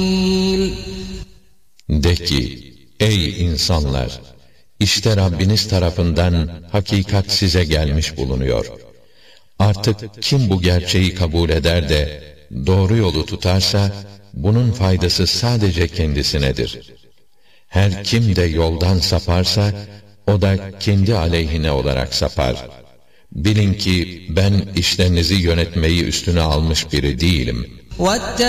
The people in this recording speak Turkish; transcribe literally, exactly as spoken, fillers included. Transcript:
De ki, ey insanlar! İşte Rabbiniz tarafından hakikat size gelmiş bulunuyor. Artık kim bu gerçeği kabul eder de doğru yolu tutarsa, bunun faydası sadece kendisinedir. Her kim de yoldan saparsa, o da kendi aleyhine olarak sapar. Bilin ki ben işlerinizi yönetmeyi üstüne almış biri değilim.